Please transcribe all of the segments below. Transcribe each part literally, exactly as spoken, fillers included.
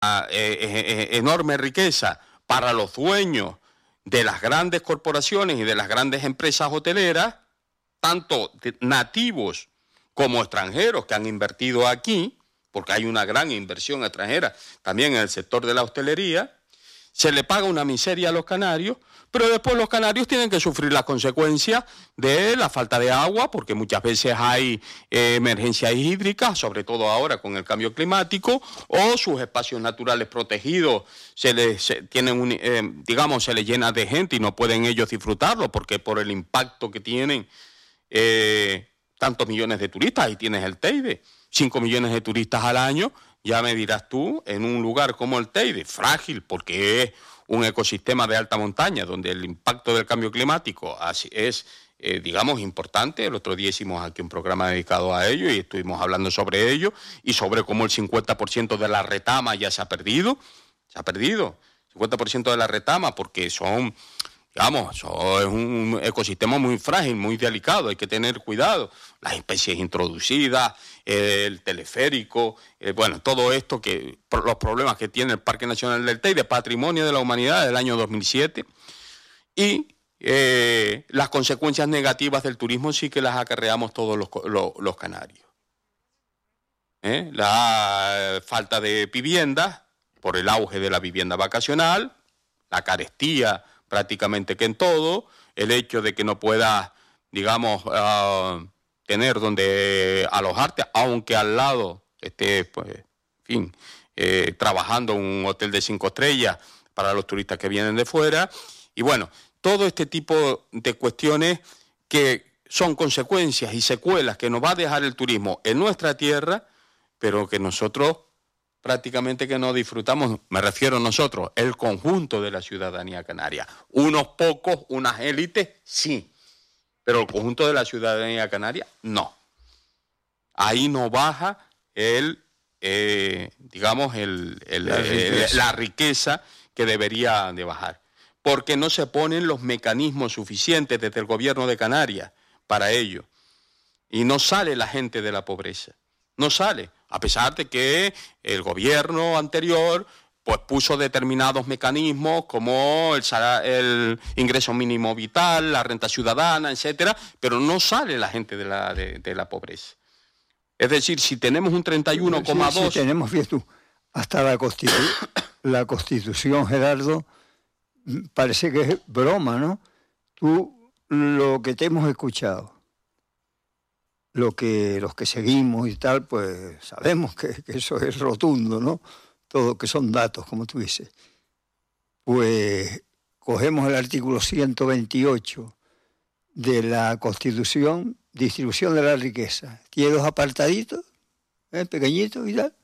eh, eh, enorme riqueza para los dueños de las grandes corporaciones y de las grandes empresas hoteleras, tanto nativos como extranjeros que han invertido aquí, porque hay una gran inversión extranjera también en el sector de la hostelería. Se le paga una miseria a los canarios, pero después los canarios tienen que sufrir las consecuencias de la falta de agua, porque muchas veces hay eh, emergencias hídricas, sobre todo ahora con el cambio climático, o sus espacios naturales protegidos se les se, tienen un, eh, digamos, se les llena de gente y no pueden ellos disfrutarlo, porque por el impacto que tienen eh, tantos millones de turistas. Ahí tienes el Teide, cinco millones de turistas al año. Ya me dirás tú, en un lugar como el Teide, frágil porque es un ecosistema de alta montaña, donde el impacto del cambio climático es, eh, digamos, importante. El otro día hicimos aquí un programa dedicado a ello y estuvimos hablando sobre ello y sobre cómo el cincuenta por ciento de la retama ya se ha perdido. Se ha perdido, cincuenta por ciento de la retama, porque son... Digamos, eso es un ecosistema muy frágil, muy delicado, hay que tener cuidado. Las especies introducidas, el teleférico, eh, bueno, todo esto, que los problemas que tiene el Parque Nacional del Teide, Patrimonio de la Humanidad del año dos mil siete, y eh, las consecuencias negativas del turismo sí que las acarreamos todos los, los, los canarios. ¿Eh? La falta de viviendas, por el auge de la vivienda vacacional, la carestía prácticamente que en todo, el hecho de que no puedas, digamos, uh, tener donde alojarte, aunque al lado estés, pues, en fin, eh, trabajando en un hotel de cinco estrellas para los turistas que vienen de fuera. Y bueno, todo este tipo de cuestiones que son consecuencias y secuelas que nos va a dejar el turismo en nuestra tierra, pero que nosotros prácticamente que no disfrutamos, me refiero a nosotros, el conjunto de la ciudadanía canaria. Unos pocos, unas élites, sí, pero el conjunto de la ciudadanía canaria, no. Ahí no baja el, eh, digamos, el, el, la, riqueza. El, la riqueza que debería de bajar, porque no se ponen los mecanismos suficientes desde el gobierno de Canarias para ello, y no sale la gente de la pobreza, no sale. A pesar de que el gobierno anterior pues puso determinados mecanismos como el, el ingreso mínimo vital, la renta ciudadana, etcétera, pero no sale la gente de la, de, de la pobreza. Es decir, si tenemos un treinta y uno coma dos... Sí, sí, tenemos, fíjate tú, hasta la, constitu la Constitución, Gerardo, parece que es broma, ¿no? Tú, lo que te hemos escuchado, lo que los que seguimos y tal, pues sabemos que, que eso es rotundo, ¿no? Todo, que son datos, como tú dices. Pues cogemos el artículo ciento veintiocho de la Constitución, distribución de la riqueza. Tiene dos apartaditos, ¿eh? Pequeñitos y tal.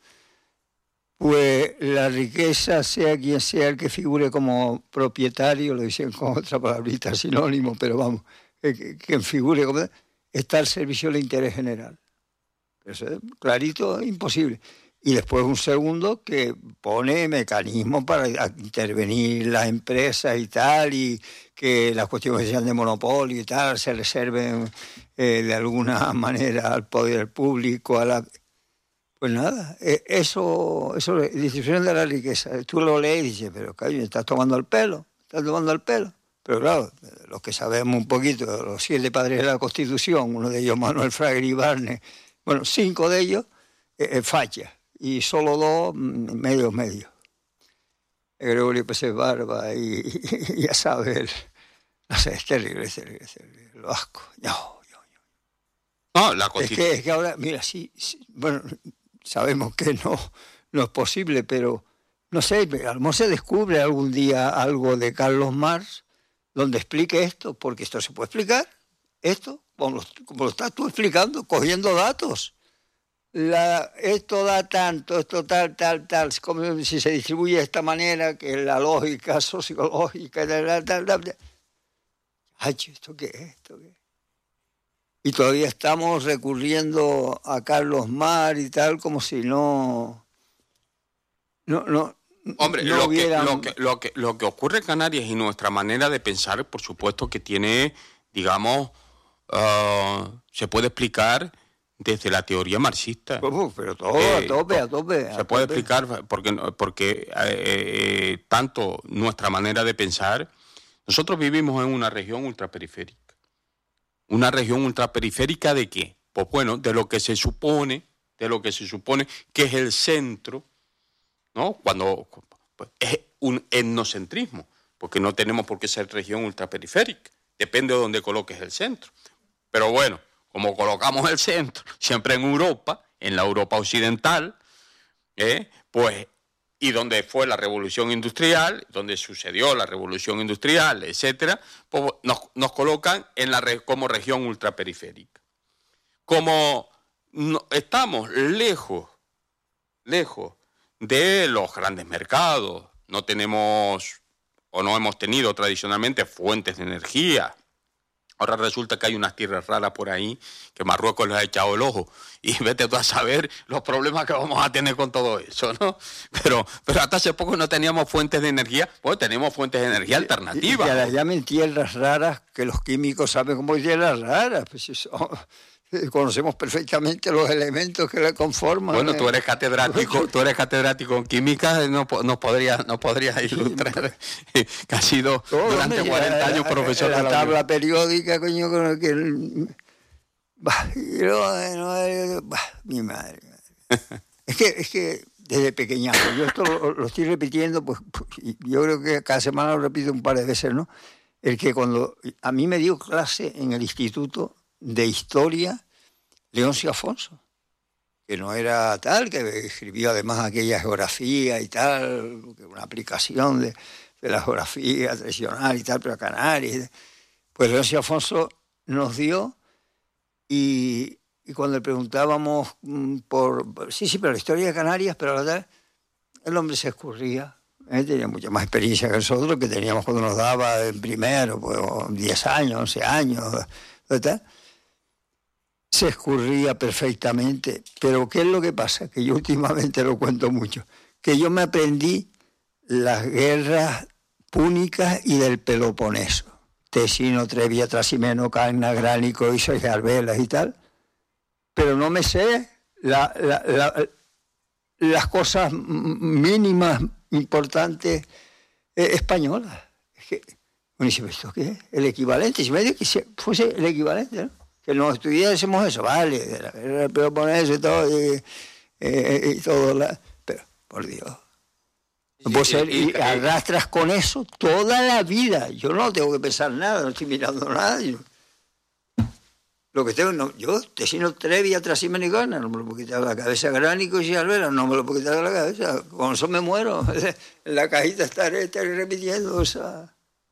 Pues la riqueza, sea quien sea el que figure como propietario, lo dicen con otra palabrita, sinónimo, pero vamos, que, que figure como... está al servicio del interés general. Eso es clarito, imposible. Y después un segundo que pone mecanismos para intervenir las empresas y tal, y que las cuestiones que sean de monopolio y tal se reserven eh, de alguna manera al poder público, a la... Pues nada, eh, eso, eso es distribución de la riqueza. Tú lo lees y dices, pero coño, estás tomando el pelo, estás tomando el pelo. Pero claro, los que sabemos un poquito, los siete padres de la Constitución, uno de ellos Manuel Fraguer y Barnes, bueno, cinco de ellos eh, fachas, y solo dos medios medios. Gregorio Pérez Barba y, y, y ya sabes, no sé, es terrible, es terrible, es terrible, lo asco. No, no, no. No, la Constitución... Es que, es que ahora, mira, sí, sí, bueno, sabemos que no, no es posible, pero no sé, a lo mejor se descubre algún día algo de Carlos Marx donde explique esto, porque esto se puede explicar, esto, como lo, como lo estás tú explicando, cogiendo datos. La, esto da tanto, esto tal, tal, tal, como si se distribuye de esta manera, que la lógica sociológica, tal, tal, tal, tal. Ay, ¿esto qué es? ¿Esto qué es? Y todavía estamos recurriendo a Carlos Marx y tal, como si no... no, no Hombre, no lo, hubieran... que, lo, que, lo, que, lo que ocurre en Canarias y nuestra manera de pensar, por supuesto que tiene, digamos, uh, se puede explicar desde la teoría marxista. Uh, pero todo, eh, a tope, a tope. Se a puede tope. explicar porque, porque eh, eh, tanto nuestra manera de pensar, nosotros vivimos en una región ultraperiférica. ¿Una región ultraperiférica de qué? Pues bueno, de lo que se supone, de lo que se supone que es el centro, ¿no? Cuando pues, es un etnocentrismo, porque no tenemos por qué ser región ultraperiférica, depende de dónde coloques el centro. Pero bueno, como colocamos el centro siempre en Europa, en la Europa occidental, ¿eh? pues y donde fue la revolución industrial, donde sucedió la revolución industrial, etcétera, pues nos, nos colocan en la como región ultraperiférica. Como no, estamos lejos, lejos de los grandes mercados, no tenemos o no hemos tenido tradicionalmente fuentes de energía. Ahora resulta que hay unas tierras raras por ahí que Marruecos les ha echado el ojo y vete tú a saber los problemas que vamos a tener con todo eso, ¿no? Pero, pero hasta hace poco no teníamos fuentes de energía, pues tenemos fuentes de energía alternativas. Y que las llamen tierras raras, que los químicos saben cómo tierras raras, pues eso... Conocemos perfectamente los elementos que le conforman. Bueno, tú eres catedrático, tú eres catedrático en química, no nos podrías no podría ilustrar sí, que ha sido todo, durante hombre, cuarenta años la, profesor la, de la tabla universidad. Periódica, coño, con que bah, no, bah, mi madre. es que es que desde pequeñazo, yo esto lo, lo estoy repitiendo, pues yo creo que cada semana lo repito un par de veces, ¿no? El que cuando a mí me dio clase en el instituto de historia Leoncio Afonso, que no era tal, que escribió además aquella geografía y tal, una aplicación de, de la geografía tradicional y tal, pero a Canarias. Pues Leoncio Afonso nos dio y, y cuando le preguntábamos por, sí, sí, pero la historia de Canarias, pero la verdad, el hombre se escurría. Él tenía mucha más experiencia que nosotros, que teníamos cuando nos daba en primero, pues diez años, once años, ¿verdad? Se escurría perfectamente. Pero ¿qué es lo que pasa? Que yo últimamente lo cuento mucho. Que yo me aprendí las guerras púnicas y del Peloponeso. Tesino, Trevia, Trasimeno, Cagna, Gránico, Isos y Arbelas y tal. Pero no me sé la, la, la, las cosas mínimas importantes eh, españolas. Es que, bueno, ¿y esto qué es? El equivalente. Si me dice que fuese el equivalente, ¿no? Que nos estudiásemos eso, vale, de la guerra del Peloponeso y todo, y, eh, y todo, la, pero, por Dios. No puedo ser, y, y, y arrastras con eso toda la vida. Yo no tengo que pensar nada, no estoy mirando nada. Yo, lo que tengo, no, yo, Tesino, Trevia, Trasimeno y Cagna, no me lo puedo quitar de la cabeza. Gránico y Arbelas, no me lo puedo quitar de la cabeza. Con eso me muero. En la cajita estaré, estaré repitiendo esa...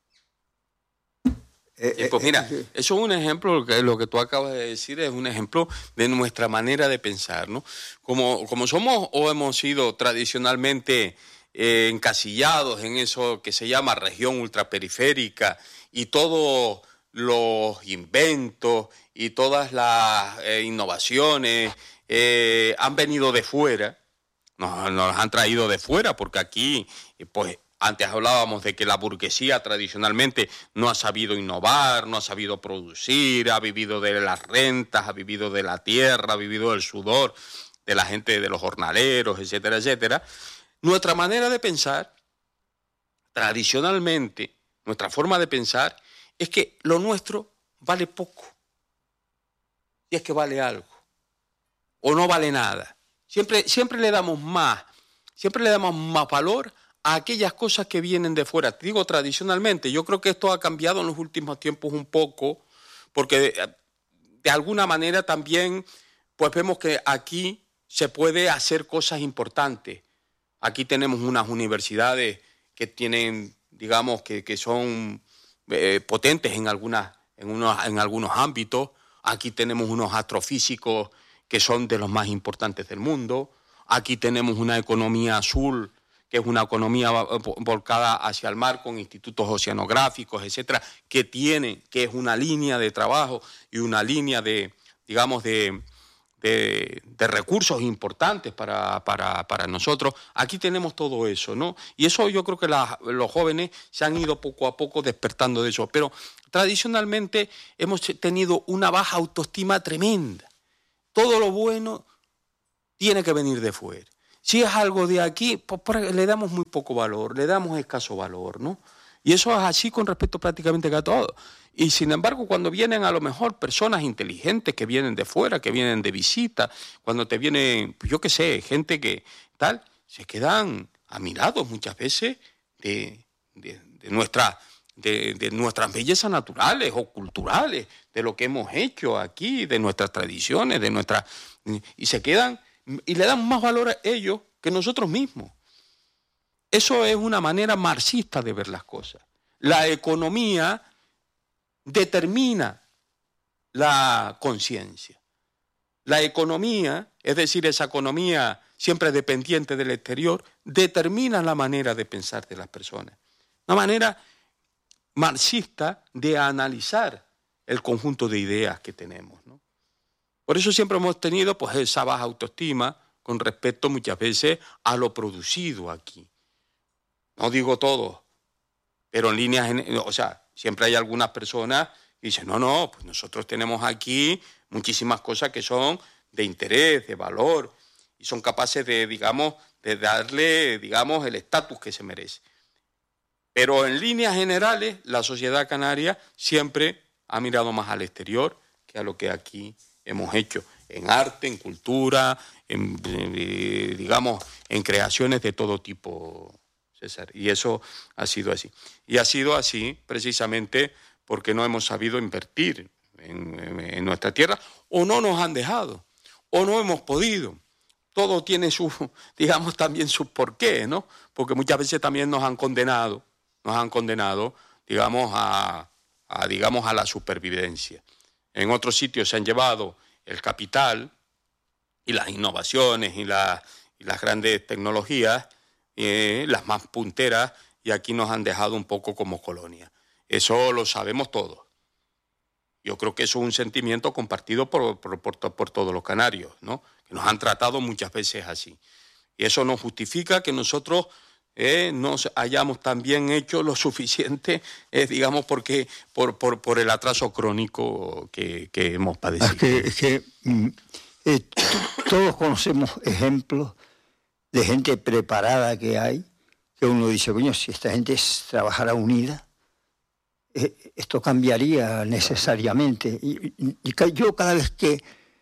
Eh, pues mira, eso es un ejemplo, lo que, lo que tú acabas de decir es un ejemplo de nuestra manera de pensar, ¿no? Como, como somos o hemos sido tradicionalmente eh, encasillados en eso que se llama región ultraperiférica y todos los inventos y todas las eh, innovaciones eh, han venido de fuera, nos, nos han traído de fuera, porque aquí, pues, antes hablábamos de que la burguesía tradicionalmente no ha sabido innovar, no ha sabido producir, ha vivido de las rentas, ha vivido de la tierra, ha vivido del sudor de la gente, de los jornaleros, etcétera, etcétera. Nuestra manera de pensar, tradicionalmente, nuestra forma de pensar, es que lo nuestro vale poco. Si es que vale algo. O no vale nada. Siempre, siempre le damos más, siempre le damos más valor a aquellas cosas que vienen de fuera. Te digo tradicionalmente, yo creo que esto ha cambiado en los últimos tiempos un poco, porque de, de alguna manera también pues vemos que aquí se puede hacer cosas importantes. Aquí tenemos unas universidades que tienen, digamos, que, que son eh, potentes en, algunas, en, unos, en algunos ámbitos. Aquí tenemos unos astrofísicos que son de los más importantes del mundo. Aquí tenemos una economía azul, que es una economía volcada hacia el mar con institutos oceanográficos, etcétera, que tiene, que es una línea de trabajo y una línea de, digamos, de, de, de recursos importantes para, para, para nosotros. Aquí tenemos todo eso, ¿no? Y eso yo creo que la, los jóvenes se han ido poco a poco despertando de eso. Pero tradicionalmente hemos tenido una baja autoestima tremenda. todo lo bueno tiene que venir de fuera. Si es algo de aquí, pues le damos muy poco valor, le damos escaso valor, ¿no? Y eso es así con respecto prácticamente a todo. Y sin embargo, cuando vienen a lo mejor personas inteligentes que vienen de fuera, que vienen de visita, cuando te vienen, yo qué sé, gente que tal, se quedan admirados muchas veces de, de, de, nuestra, de, de nuestras bellezas naturales o culturales, de lo que hemos hecho aquí, de nuestras tradiciones, de nuestras... Y se quedan, y le dan más valor a ellos que nosotros mismos. Eso es una manera marxista de ver las cosas. La economía determina la conciencia. La economía, es decir, esa economía siempre dependiente del exterior, determina la manera de pensar de las personas. Una manera marxista de analizar el conjunto de ideas que tenemos, ¿no? Por eso siempre hemos tenido pues, esa baja autoestima con respecto muchas veces a lo producido aquí. No digo todo, pero en líneas, o sea, siempre hay algunas personas que dicen, no, no, pues nosotros tenemos aquí muchísimas cosas que son de interés, de valor, y son capaces de, digamos, de darle, digamos, el estatus que se merece. Pero en líneas generales, la sociedad canaria siempre ha mirado más al exterior que a lo que aquí hemos hecho, en arte, en cultura, en, eh, digamos, en creaciones de todo tipo, César. Y eso ha sido así. Y ha sido así precisamente porque no hemos sabido invertir en, en, en nuestra tierra, o no nos han dejado, o no hemos podido. Todo tiene su, digamos, también sus porqués, ¿no? Porque muchas veces también nos han condenado, nos han condenado, digamos, a, a, digamos, a la supervivencia. En otros sitios se han llevado el capital y las innovaciones y, la, y las grandes tecnologías, eh, las más punteras, y aquí nos han dejado un poco como colonia. Eso lo sabemos todos. Yo creo que eso es un sentimiento compartido por, por, por, por todos los canarios, ¿no? Que nos han tratado muchas veces así. Y eso no justifica que nosotros eh, no hayamos también hecho lo suficiente, eh, digamos, porque por, por, por el atraso crónico que, que hemos padecido. Es que, es que eh, todos conocemos ejemplos de gente preparada que hay, que uno dice, coño, si esta gente trabajara unida, eh, esto cambiaría necesariamente. Y, y, y yo cada vez que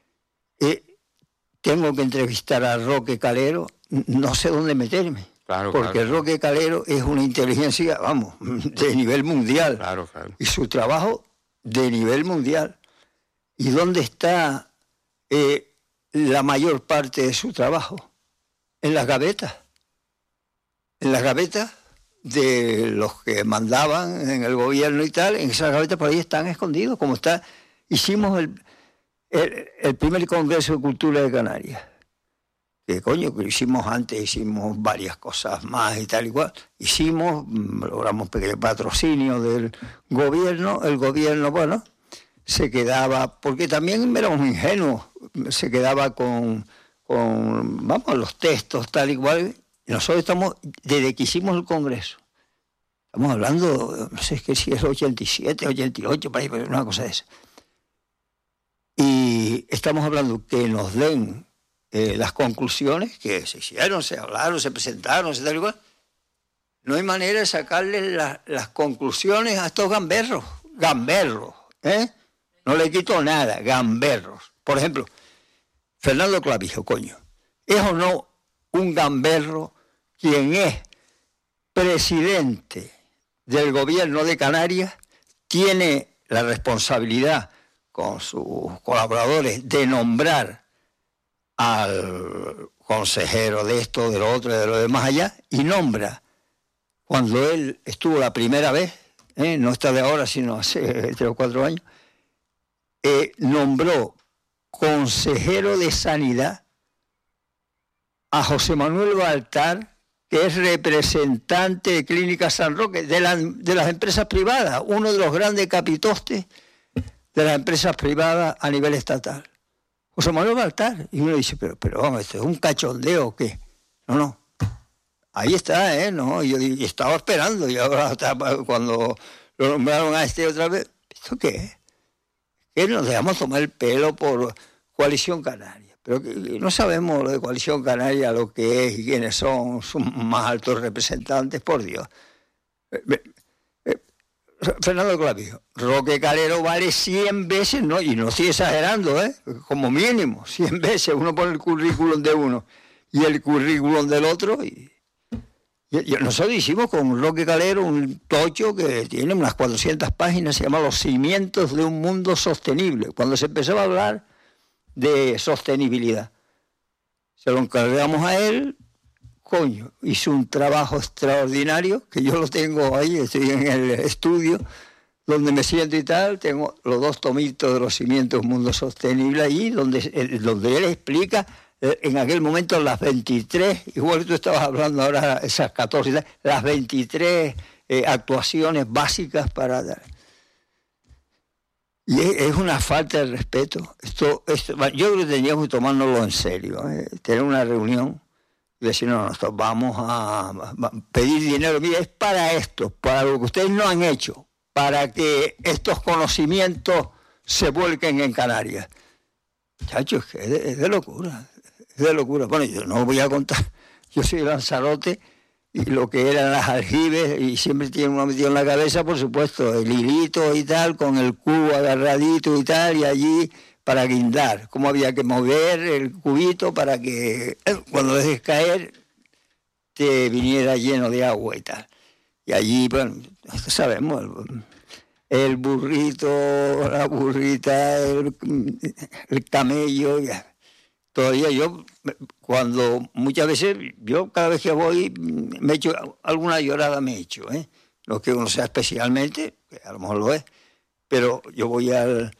eh, tengo que entrevistar a Roque Calero, no sé dónde meterme. Claro, porque claro. Roque Calero es una inteligencia, vamos, de nivel mundial. Claro, claro. Y su trabajo de nivel mundial. ¿Y dónde está eh, la mayor parte de su trabajo? En las gavetas. En las gavetas de los que mandaban en el gobierno y tal, en esas gavetas por ahí están escondidos, como está. Hicimos el, el, el primer Congreso de Cultura de Canarias. Que coño, que hicimos antes, hicimos varias cosas más y tal igual. Hicimos, logramos pequeño patrocinio del gobierno. El gobierno, bueno, se quedaba, porque también éramos ingenuos, se quedaba con, con vamos, los textos tal igual. Nosotros estamos, desde que hicimos el Congreso, estamos hablando, no sé qué si es ochenta y siete, ochenta y ocho, para ahí, una cosa de esa. Y estamos hablando que nos den Eh, las conclusiones que se hicieron, se hablaron, se presentaron, se tal igual. No hay manera de sacarle la, las conclusiones a estos gamberros, gamberros, ¿eh? No le quito nada, gamberros. Por ejemplo, Fernando Clavijo, coño, ¿es o no un gamberro quien es presidente del gobierno de Canarias, tiene la responsabilidad con sus colaboradores de nombrar al consejero de esto, de lo otro, de lo demás allá, y nombra, cuando él estuvo la primera vez, ¿eh? No está de ahora, sino hace tres o cuatro años, eh, nombró consejero de Sanidad a José Manuel Baltar, que es representante de Clínica San Roque, de, la, de las empresas privadas, uno de los grandes capitostes de las empresas privadas a nivel estatal. José Manuel Baltar. Y uno dice, pero, pero vamos, ¿esto es un cachondeo o qué? No, no. Ahí está, ¿eh? No, yo, yo estaba esperando y ahora está, cuando lo nombraron a este otra vez, ¿esto qué es? ¿Qué nos dejamos tomar el pelo por Coalición Canaria. Pero que, no sabemos lo de Coalición Canaria, lo que es y quiénes son sus más altos representantes, por Dios. Eh, eh, Fernando Clavijo, Roque Calero vale cien veces, ¿no? Y no estoy exagerando, ¿eh? Como mínimo, cien veces. Uno pone el currículum de uno y el currículum del otro. Y, y, y nosotros hicimos con Roque Calero un tocho que tiene unas cuatrocientas páginas, se llama Los cimientos de un mundo sostenible. Cuando se empezó a hablar de sostenibilidad, se lo encargamos a él. Coño, hizo un trabajo extraordinario, que yo lo tengo ahí, estoy en el estudio, donde me siento y tal, tengo los dos tomitos de Los cimientos de un mundo sostenible ahí, donde, donde él explica en aquel momento las veintitrés, igual que tú estabas hablando ahora, esas catorce, las veintitrés eh, actuaciones básicas para dar. Y es, es una falta de respeto. Esto, esto, yo creo que teníamos que tomárnoslo en serio, eh, tener una reunión y decir, no, nosotros vamos a, a pedir dinero. Mira, es para esto, para lo que ustedes no han hecho, para que estos conocimientos se vuelquen en Canarias. Chacho, es que es de, es de locura, es de locura. Bueno, yo no voy a contar, yo soy Lanzarote y lo que eran las aljibes, y siempre tiene uno metido en la cabeza, por supuesto, el hilito y tal, con el cubo agarradito y tal, y allí para guindar, cómo había que mover el cubito para que cuando dejes caer te viniera lleno de agua y tal. Y allí, bueno, sabemos, el, el burrito, la burrita, el, el camello, ya. Todavía yo, cuando muchas veces, yo cada vez que voy, me echo alguna llorada, me echo, ¿eh? No que uno sea especialmente, que a lo mejor lo es, pero yo voy al,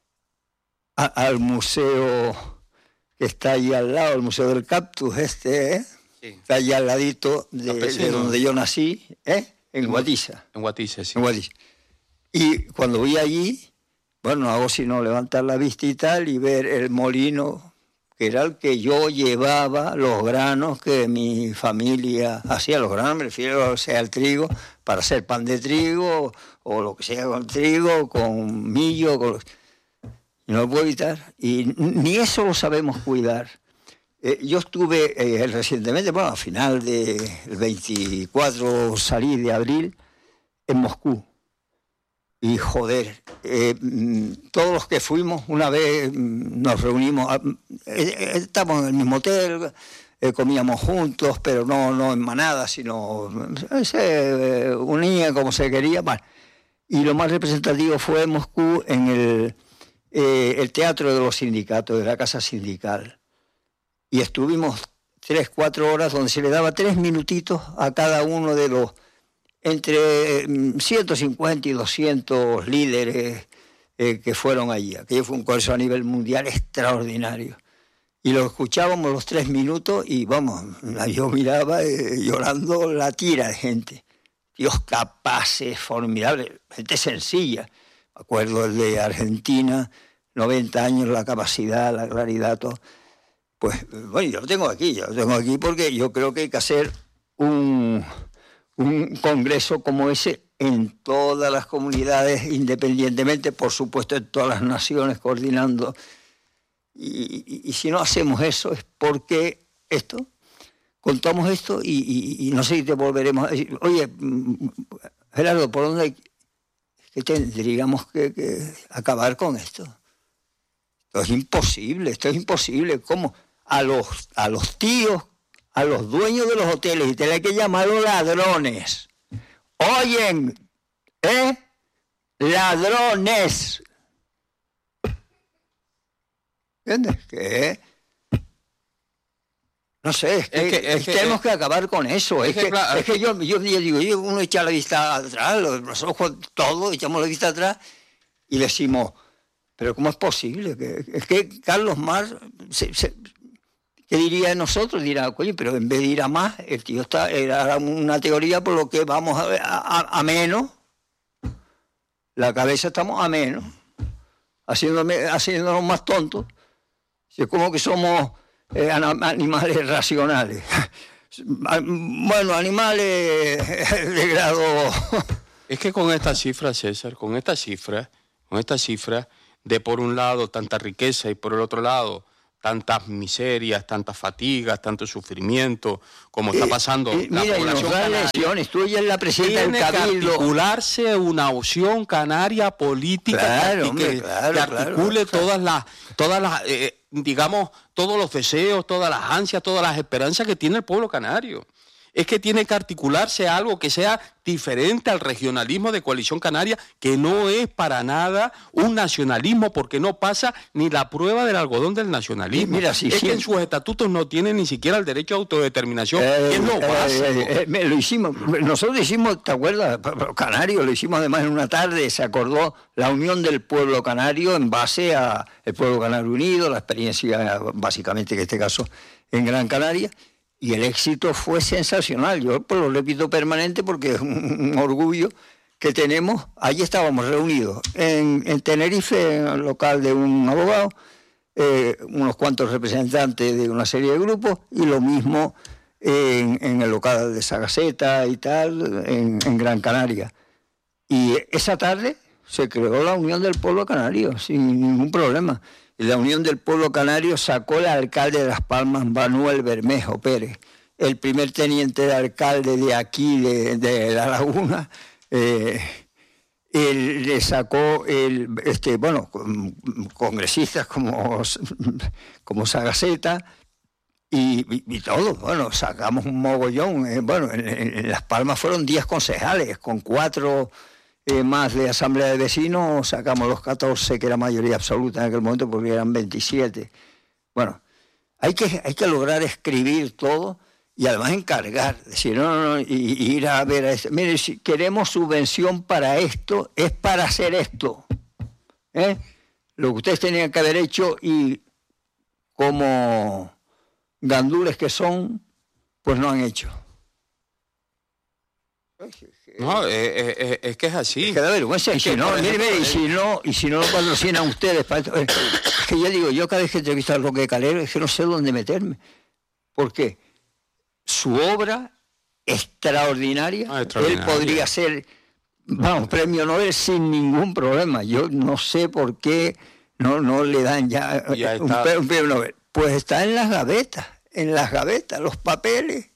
a, al museo que está ahí al lado, el Museo del Cactus, este, ¿eh? Sí. Está allí al ladito de, de donde yo nací, ¿eh? En Guatiza. En Guatiza, sí. En Guatiza. Y cuando voy allí, bueno, no hago sino levantar la vista y tal, y ver el molino, que era el que yo llevaba los granos que mi familia hacía, los granos, me refiero, sea el trigo, para hacer pan de trigo, o lo que sea con trigo, con millo, con... y no lo puedo evitar, y ni eso lo sabemos cuidar. Eh, yo estuve eh, recientemente, bueno, a final del veinticuatro salí de abril, en Moscú. Y joder, eh, todos los que fuimos, una vez nos reunimos, eh, estábamos en el mismo hotel, eh, comíamos juntos, pero no, no en manada, sino se eh, unía como se quería. Bueno, y lo más representativo fue en Moscú, en el, eh, el Teatro de los Sindicatos, de la Casa Sindical. Y estuvimos tres, cuatro horas donde se le daba tres minutitos a cada uno de los entre ciento cincuenta y doscientos líderes eh, que fueron allí. Aquello fue un curso a nivel mundial extraordinario. Y lo escuchábamos los tres minutos y, vamos, yo miraba eh, llorando la tira de gente. Tíos capaces, formidables, gente sencilla. Me acuerdo el de Argentina, noventa años, la capacidad, la claridad, todo. Pues, bueno, yo lo tengo aquí, yo lo tengo aquí porque yo creo que hay que hacer un... un congreso como ese en todas las comunidades, independientemente, por supuesto, en todas las naciones, coordinando. Y, y, y si no hacemos eso es porque esto, contamos esto y, y, y no sé si te volveremos a decir, oye, Gerardo, ¿por dónde hay que tendríamos que, que acabar con esto? Esto es imposible, esto es imposible. ¿Cómo? A los, a los tíos, a los dueños de los hoteles, y tener que llamarlos ladrones. Oyen, ¿eh? Ladrones. ¿Entiendes? ¿Qué? No sé, es que, es que, es que tenemos que acabar con eso. Es, es que, que, claro, es que yo, yo, yo digo, yo, uno echa la vista atrás, los ojos, todo, echamos la vista atrás y decimos, pero ¿cómo es posible? Que, es que Carlos Marx... Se, se, ¿qué diría de nosotros? Dirá, oye, pero en vez de ir a más, el tío está, era una teoría por lo que vamos a, a, a menos. La cabeza estamos a menos, haciéndome, haciéndonos más tontos. Es como que somos eh, animales racionales. Bueno, animales de grado... Es que con esta cifra, César, con esta cifra, con esta cifra de por un lado tanta riqueza y por el otro lado tantas miserias, tantas fatigas, tanto sufrimiento, como está pasando eh, eh, la mira, población y nos da lesiones. Tú ya es la presidenta del tiene que Cabildo. articularse una opción canaria política Claro, que, hombre, que, claro, que articule claro. todas las, todas las eh, digamos, todos los deseos, todas las ansias, todas las esperanzas que tiene el pueblo canario. Es que tiene que articularse algo que sea diferente al regionalismo de Coalición Canaria, que no es para nada un nacionalismo, porque no pasa ni la prueba del algodón del nacionalismo. Mira, si es sí, que en sus estatutos no tienen ni siquiera el derecho a autodeterminación, eh, que es lo eh, básico. eh, eh, lo hicimos, nosotros hicimos, ¿te acuerdas? Canario, lo hicimos además en una tarde, se acordó la unión del pueblo canario en base a el pueblo canario unido, la experiencia básicamente en este caso en Gran Canaria. Y el éxito fue sensacional. Yo pues, lo repito permanente porque es un, un orgullo que tenemos. Allí estábamos reunidos en, en Tenerife, en el local de un abogado, eh, unos cuantos representantes de una serie de grupos, y lo mismo en, en el local de Sagaceta y tal, en, en Gran Canaria. Y esa tarde se creó la Unión del Pueblo Canario, sin ningún problema. Y la Unión del Pueblo Canario sacó el alcalde de Las Palmas, Manuel Bermejo Pérez, el primer teniente de alcalde de aquí, de, de La Laguna. Eh, él le sacó, el, este, bueno, congresistas como, como Sagaceta y, y, y todo. Bueno, sacamos un mogollón. Eh, bueno, en, en Las Palmas fueron diez concejales, con cuatro... Eh, más de asamblea de vecinos, sacamos los catorce, que era mayoría absoluta en aquel momento, porque eran veintisiete. Bueno, hay que, hay que lograr escribir todo y además encargar, decir, no, no, no, y, y ir a ver a esto. Mire, si queremos subvención para esto, es para hacer esto. ¿Eh? Lo que ustedes tenían que haber hecho, y como gandules que son, pues no han hecho. No, eh, eh, es que es así. Es que da vergüenza. Y si no, mire, mire, y si no, y si no lo patrocinan ustedes, para esto, es que yo digo, yo cada vez que entrevisto a Roque Calero, es que no sé dónde meterme. Porque su obra extraordinaria, ah, extraordinaria. él podría ser, vamos, premio Nobel sin ningún problema. Yo no sé por qué no, no le dan ya, ya un, un premio Nobel. Pues está en las gavetas, en las gavetas, los papeles.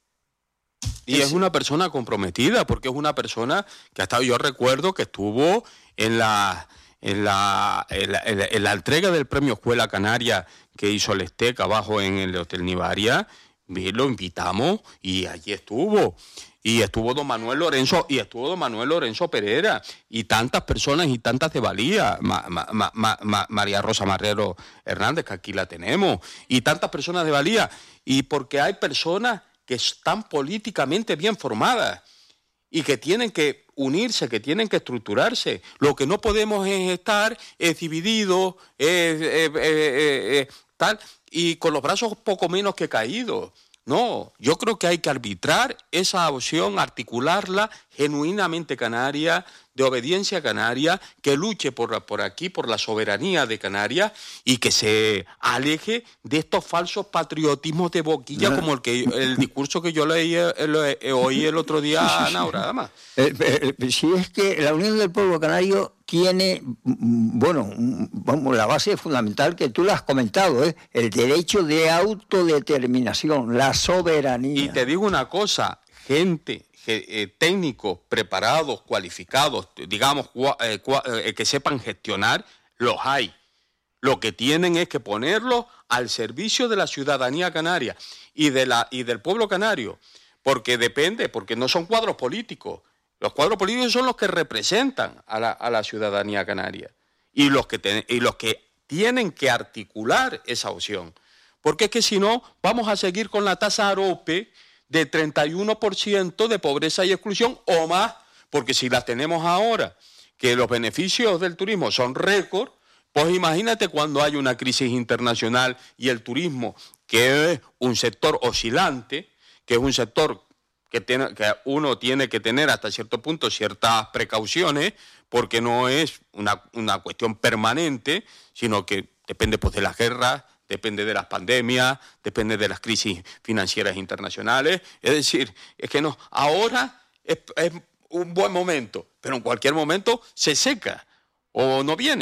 Y es una persona comprometida, porque es una persona que hasta yo recuerdo que estuvo en la en la, en la, en la, en la entrega del premio Escuela Canaria que hizo el Estec abajo en el Hotel Nivaria. Lo invitamos y allí estuvo. Y estuvo don Manuel Lorenzo, y estuvo don Manuel Lorenzo Pereira, y tantas personas y tantas de valía, ma, ma, ma, ma, ma, María Rosa Marrero Hernández, que aquí la tenemos, y tantas personas de valía, y porque hay personas que están políticamente bien formadas y que tienen que unirse, que tienen que estructurarse. Lo que no podemos es estar es divididos, es, eh, eh, eh, eh, tal, y con los brazos poco menos que caídos. No, yo creo que hay que arbitrar esa opción, articularla genuinamente canaria, de obediencia canaria, que luche por, por aquí, por la soberanía de Canarias, y que se aleje de estos falsos patriotismos de boquilla, no. como el que el discurso que yo leí le, oí el otro día a Ana Urama. Eh, eh, si es que la Unión del Pueblo Canario tiene, bueno, vamos, la base fundamental que tú la has comentado, ¿eh? El derecho de autodeterminación, la soberanía. Y te digo una cosa, gente... Que, eh, técnicos preparados, cualificados, digamos, eh, eh, que sepan gestionar, los hay. Lo que tienen es que ponerlos al servicio de la ciudadanía canaria y, de la, y del pueblo canario, porque depende, porque no son cuadros políticos. Los cuadros políticos son los que representan a la, a la ciudadanía canaria y los, que ten, y los que tienen que articular esa opción. Porque es que si no, vamos a seguir con la tasa AROPE de treinta y uno por ciento de pobreza y exclusión o más, porque si las tenemos ahora, que los beneficios del turismo son récord, pues imagínate cuando hay una crisis internacional y el turismo, que es un sector oscilante, que es un sector que, tiene, que uno tiene que tener hasta cierto punto ciertas precauciones, porque no es una, una cuestión permanente, sino que depende pues de las guerras, depende de las pandemias, depende de las crisis financieras internacionales. Es decir, es que no, ahora es, es un buen momento, pero en cualquier momento se seca o no vienen.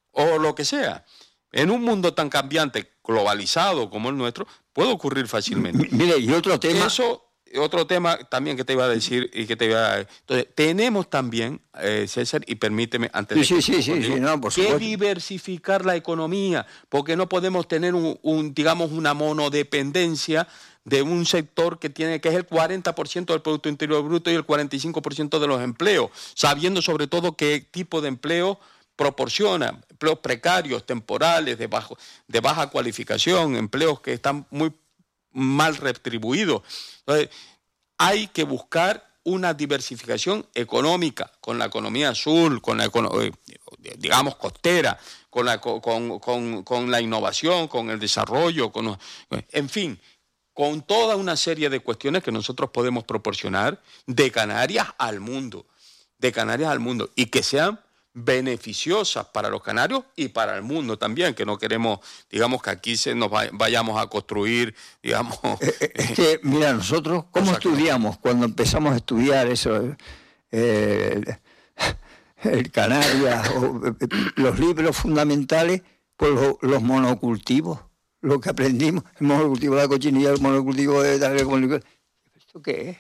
o lo que sea. En un mundo tan cambiante, globalizado como el nuestro, puede ocurrir fácilmente. Mire, y otro tema... Eso, otro tema también que te iba a decir y que te iba a... Entonces, tenemos también, eh, César, y permíteme antes sí, de... Sí, que sí, sí, sí, no, por que supuesto. diversificar la economía, porque no podemos tener un, un, digamos, una monodependencia de un sector que tiene que es el cuarenta por ciento del Producto Interior Bruto y el cuarenta y cinco por ciento de los empleos, sabiendo sobre todo qué tipo de empleo proporciona, empleos precarios, temporales, de, bajo, de baja cualificación, empleos que están muy mal retribuidos. Entonces, hay que buscar una diversificación económica con la economía azul, con la economía, digamos, costera, con la, con, con, con la innovación, con el desarrollo, con, en fin, con toda una serie de cuestiones que nosotros podemos proporcionar de Canarias al mundo, de Canarias al mundo, y que sean beneficiosas para los canarios y para el mundo también, que no queremos, digamos, que aquí se nos vayamos a construir, digamos... Es que, mira, nosotros, ¿cómo estudiamos? Cuando empezamos a estudiar eso, eh, el Canarias, o, los libros fundamentales, pues los, los monocultivos, lo que aprendimos, el monocultivo de la cochinilla, el monocultivo de tal, ¿esto qué es?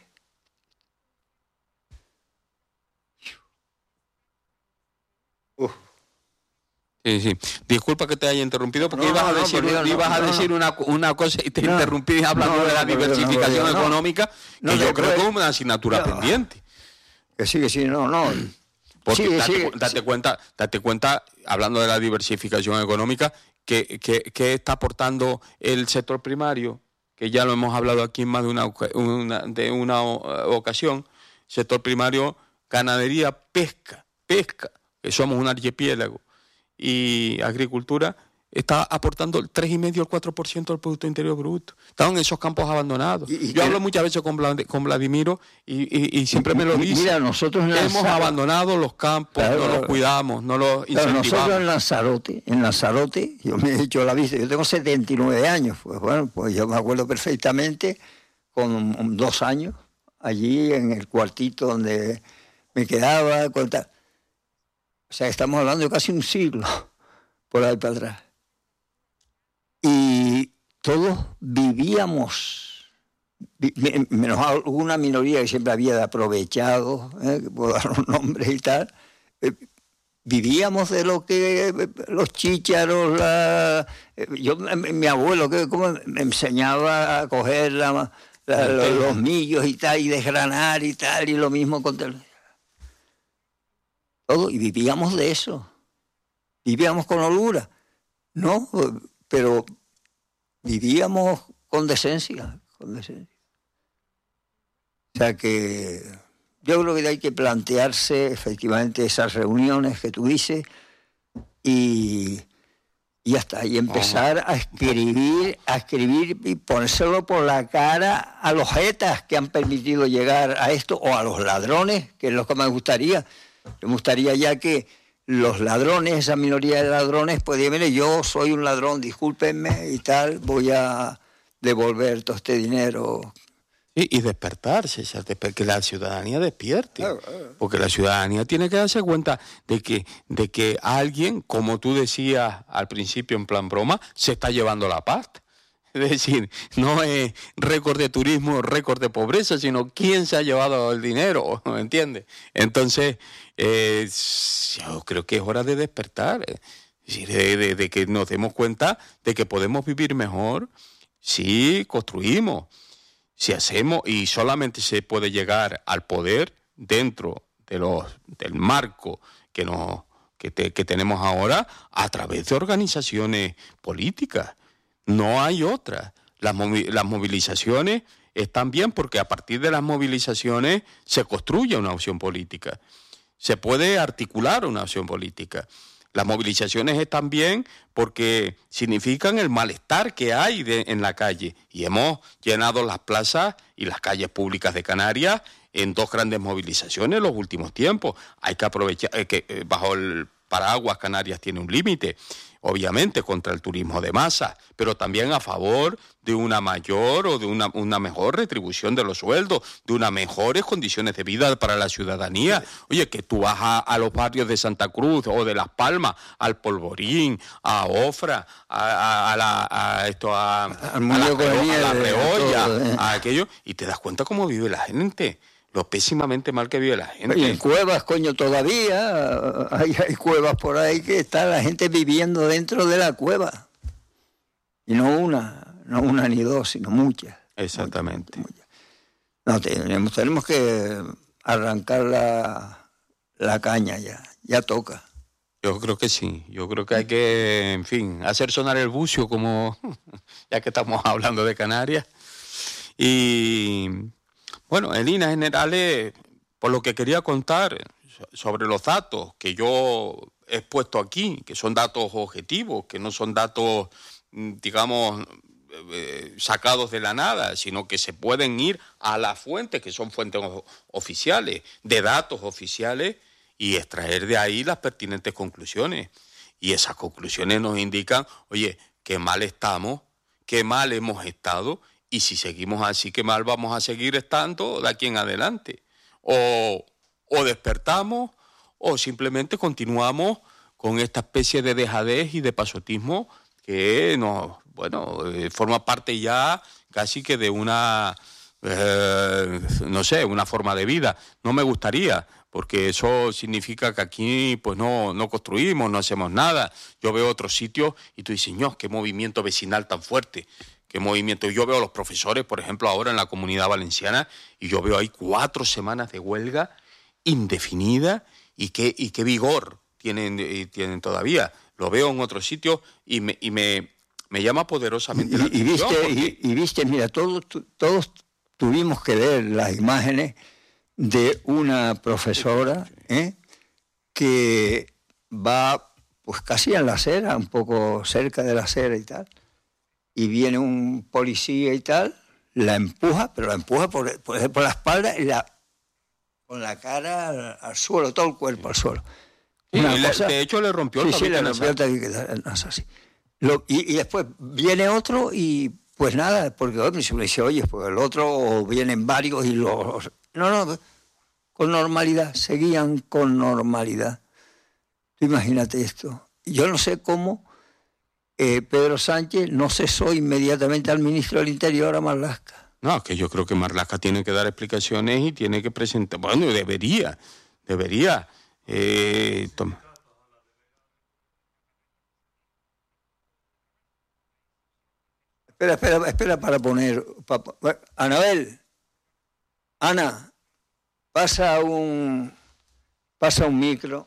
Uf. Sí, sí. Disculpa que te haya interrumpido porque no, ibas a no, decir, no, ibas no, a no, decir no. Una, una cosa y te no, interrumpí hablando no, de la no, diversificación no, no, económica, no, que no, yo no, creo no, que es una asignatura no, pendiente. Que sí, que sí, no, no. Porque sí, date, sí, date sí. cuenta, date cuenta, hablando de la diversificación económica, que, que, que está aportando el sector primario, que ya lo hemos hablado aquí en más de una, una, de una ocasión, sector primario, ganadería, pesca, pesca, que somos un archipiélago, y agricultura, está aportando el tres coma cinco al cuatro por ciento del Producto Interior Bruto. Están en esos campos abandonados. Y, y Yo hablo muchas veces con, Vlad, con Vladimiro y, y, y siempre me lo dice. Mira, nosotros en hemos Lanzarote, abandonado los campos, claro, no los claro. cuidamos, no los Claro, incentivamos. nosotros en Lanzarote, en Lanzarote, yo me he hecho la vista, yo tengo setenta y nueve años, pues bueno, pues yo me acuerdo perfectamente con dos años, allí en el cuartito donde me quedaba, con tal. O sea, estamos hablando de casi un siglo por ahí para atrás. Y todos vivíamos, menos alguna minoría que siempre había de aprovechado, ¿eh? Que puedo dar un nombre y tal, eh, vivíamos de lo que los chícharos, la, yo, mi abuelo, que como me enseñaba a coger la, la, los, los millos y tal, y desgranar y tal, y lo mismo con todo, y vivíamos de eso, vivíamos con holgura, ¿no? Pero vivíamos con decencia, con decencia. O sea que yo creo que hay que plantearse efectivamente esas reuniones que tú dices y, y hasta y empezar a escribir, a escribir y ponérselo por la cara a los jetas que han permitido llegar a esto, o a los ladrones, que es lo que me gustaría. Me gustaría ya que los ladrones, esa minoría de ladrones, pues digan, mire, yo soy un ladrón, discúlpenme y tal, voy a devolver todo este dinero. Y, y despertarse, que la ciudadanía despierte, Claro, claro. porque la ciudadanía tiene que darse cuenta de que, de que alguien, como tú decías al principio en plan broma, se está llevando la pasta. Es decir, no es récord de turismo, récord de pobreza, sino quién se ha llevado el dinero, ¿me entiendes? Entonces, eh, yo creo que es hora de despertar, es decir, de, de, de que nos demos cuenta de que podemos vivir mejor si construimos, si hacemos, y solamente se puede llegar al poder dentro de los del marco que, nos, que, te, que tenemos ahora a través de organizaciones políticas. No hay otra. Las, movi- las movilizaciones están bien porque a partir de las movilizaciones se construye una opción política. Se puede articular una opción política. Las movilizaciones están bien porque significan el malestar que hay de, en la calle. Y hemos llenado las plazas y las calles públicas de Canarias en dos grandes movilizaciones en los últimos tiempos. Hay que aprovechar, eh, que eh, bajo el paraguas Canarias tiene un límite. obviamente contra el turismo de masa, pero también a favor de una mayor o de una, una mejor retribución de los sueldos, de unas mejores condiciones de vida para la ciudadanía. Oye, que tú vas a, a los barrios de Santa Cruz o de Las Palmas, al Polvorín, a Ofra, a, a, a, la, a esto, a, a, a la, a la Reolla, todo, ¿eh? A aquello, y te das cuenta cómo vive la gente. Lo pésimamente mal que vive la gente. Y en cuevas, coño, todavía hay, hay cuevas por ahí que está la gente viviendo dentro de la cueva. Y no una, no una ni dos, sino muchas. Exactamente. Muchas, muchas. No, tenemos, tenemos que arrancar la, la caña ya, ya toca. Yo creo que sí, yo creo que hay que, en fin, hacer sonar el bucio como, ya que estamos hablando de Canarias. Y... bueno, en líneas generales, por lo que quería contar sobre los datos que yo he expuesto aquí, que son datos objetivos, que no son datos, digamos, eh, sacados de la nada, sino que se pueden ir a las fuentes, que son fuentes oficiales, de datos oficiales, y extraer de ahí las pertinentes conclusiones. Y esas conclusiones nos indican, oye, qué mal estamos, qué mal hemos estado, y si seguimos así, qué mal vamos a seguir estando de aquí en adelante. O, o despertamos, o simplemente continuamos con esta especie de dejadez y de pasotismo que nos, bueno, eh, forma parte ya casi que de una, eh, no sé, una forma de vida. No me gustaría, porque eso significa que aquí pues no, no construimos, no hacemos nada. Yo veo otros sitios y tú dices, no, qué movimiento vecinal tan fuerte. Qué movimiento. Yo veo a los profesores, por ejemplo, ahora en la Comunidad Valenciana, y yo veo ahí cuatro semanas de huelga indefinida y qué, y qué vigor tienen, y tienen todavía. Lo veo en otros sitios y me, y me, me llama poderosamente y, la y atención. Viste, Porque... y, y viste, mira, todos, todos tuvimos que ver las imágenes de una profesora ¿eh? que va pues casi en la acera, un poco cerca de la acera y tal, y viene un policía y tal, la empuja, pero la empuja por, por, por la espalda y la con la cara al, al suelo, todo el cuerpo al suelo. Sí, Una cosa, de hecho le rompió el sí, sí, le rompió el tabique nasal, sí. Lo, y, y después viene otro y pues nada, porque se me dice, oye, pues el otro, o vienen varios y los... No, no, con normalidad, seguían con normalidad. Tú imagínate esto. Yo no sé cómo eh, Pedro Sánchez no cesó inmediatamente al ministro del Interior, a Marlaska. No, es que yo creo que Marlaska tiene que dar explicaciones y tiene que presentar... Bueno, debería, debería... Eh, toma. Espera, espera, espera para poner... Para, Anabel, Ana, pasa un, pasa un micro.